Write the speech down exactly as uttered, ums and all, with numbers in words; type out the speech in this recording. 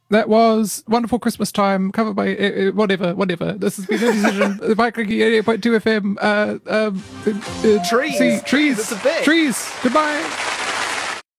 That was Wonderful Christmas Time, covered by uh, uh, whatever, whatever. This has been a decision by clicking eighty-eight point two F M. Uh, um, uh, trees. See, trees. It's a bit. Trees. Goodbye.